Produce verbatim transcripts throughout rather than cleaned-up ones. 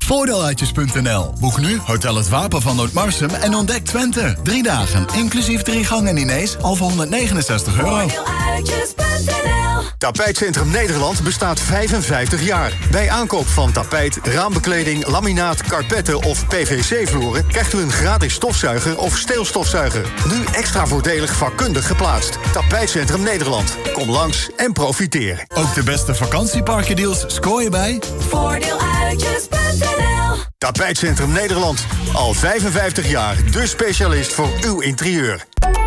Voordeeluitjes punt n l. Boek nu Hotel Het Wapen van Noordmarsum en ontdek Twente. Drie dagen, inclusief drie gangen diners, al voor honderdnegenenzestig euro. Voordeeluitjes punt n l. Tapijtcentrum Nederland bestaat vijfenvijftig jaar. Bij aankoop van tapijt, raambekleding, laminaat, karpetten of P V C-vloeren krijgt u een gratis stofzuiger of steelstofzuiger. Nu extra voordelig vakkundig geplaatst. Tapijtcentrum Nederland. Kom langs en profiteer. Ook de beste vakantieparkendeals scoor je bij Voordeeluitjes punt n l. Tapijtcentrum Nederland. Al vijfenvijftig jaar de specialist voor uw interieur.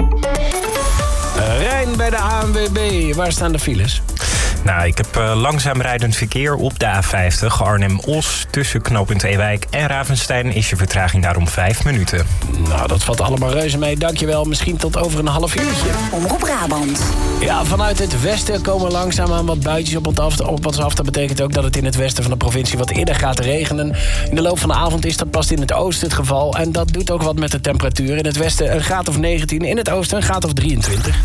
Rijn bij de A N W B. Waar staan de files? Nou, ik heb uh, langzaam rijdend verkeer op de A vijftig. Arnhem-Os, tussen knooppunt Ewijk en Ravenstein is je vertraging daarom vijf minuten. Nou, dat valt allemaal reuze mee. Dankjewel. Misschien tot over een half uurtje. Omroep Brabant. Ja, vanuit het westen komen langzaamaan wat buitjes op ons af. Op ons af. Dat betekent ook dat het in het westen van de provincie wat eerder gaat regenen. In de loop van de avond is dat pas in het oosten het geval. En dat doet ook wat met de temperatuur. In het westen een graad of negentien. In het oosten een graad of drieëntwintig.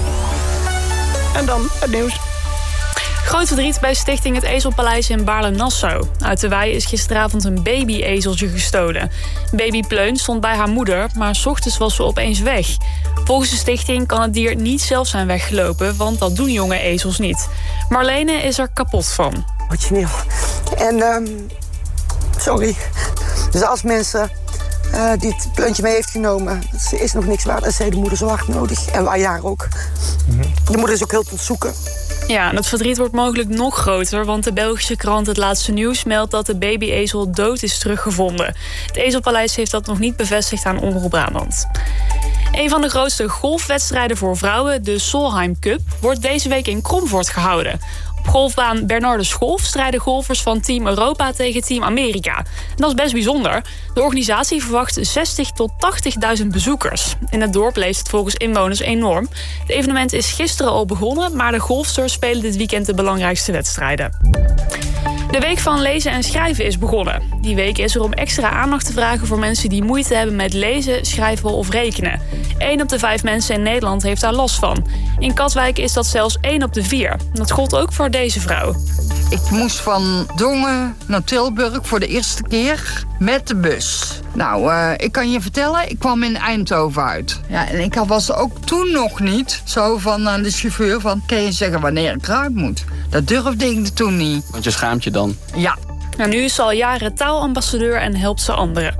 En dan het nieuws. Groot verdriet bij stichting Het Ezelpaleis in Baarle-Nassau. Uit de wei is gisteravond een baby-ezeltje gestolen. Baby Pleun stond bij haar moeder, maar 's ochtends was ze opeens weg. Volgens de stichting kan het dier niet zelf zijn weggelopen, want dat doen jonge ezels niet. Marlene is er kapot van. Origineel. En, um, sorry. Dus als mensen uh, dit pleuntje mee heeft genomen, ze is nog niks waard. En zij de moeder zo hard nodig. En wij haar ook. Mm-hmm. De moeder is ook heel te zoeken. Ja, en het verdriet wordt mogelijk nog groter, want de Belgische krant Het Laatste Nieuws meldt dat de babyezel dood is teruggevonden. Het Ezelpaleis heeft dat nog niet bevestigd aan Omroep Brabant. Een van de grootste golfwedstrijden voor vrouwen, de Solheim Cup, wordt deze week in Kromvoort gehouden. Op golfbaan Bernardus Golf strijden golfers van Team Europa tegen Team Amerika. En dat is best bijzonder. De organisatie verwacht zestigduizend tot tachtigduizend bezoekers. In het dorp leeft het volgens inwoners enorm. Het evenement is gisteren al begonnen, maar de golfsters spelen dit weekend de belangrijkste wedstrijden. De week van lezen en schrijven is begonnen. Die week is er om extra aandacht te vragen voor mensen die moeite hebben met lezen, schrijven of rekenen. één op de vijf mensen in Nederland heeft daar last van. In Katwijk is dat zelfs één op de vier. Dat gold ook voor deze vrouw. Ik moest van Dongen naar Tilburg voor de eerste keer met de bus. Nou, uh, ik kan je vertellen, ik kwam in Eindhoven uit. Ja, en ik was ook toen nog niet zo van aan de chauffeur van, kan je zeggen wanneer ik eruit moet? Dat durfde ik toen niet. Want je schaamt je dan? Ja. Nou, nu is ze al jaren taalambassadeur en helpt ze anderen.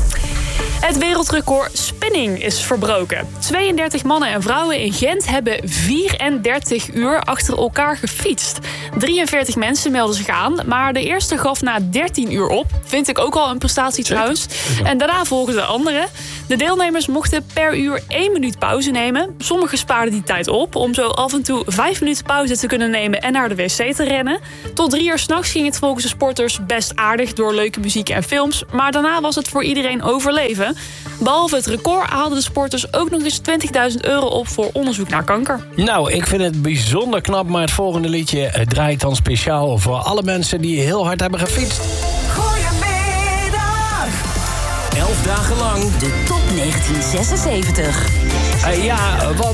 Het wereldrecord spinning is verbroken. tweeëndertig mannen en vrouwen in Gent hebben vierendertig uur achter elkaar gefietst. drieënveertig mensen melden zich aan, maar de eerste gaf na dertien uur op. Vind ik ook al een prestatie trouwens. En daarna volgden de anderen. De deelnemers mochten per uur één minuut pauze nemen. Sommigen spaarden die tijd op om zo af en toe vijf minuten pauze te kunnen nemen en naar de wc te rennen. Tot drie uur 's nachts ging het volgens de sporters best aardig door leuke muziek en films. Maar daarna was het voor iedereen overleven. Behalve het record haalden de sporters ook nog eens twintigduizend euro op voor onderzoek naar kanker. Nou, ik vind het bijzonder knap, maar het volgende liedje draai ik dan speciaal voor alle mensen die heel hard hebben gefietst. Goedemiddag. Elf dagen lang. De top negentien zesenzeventig. Uh, ja, want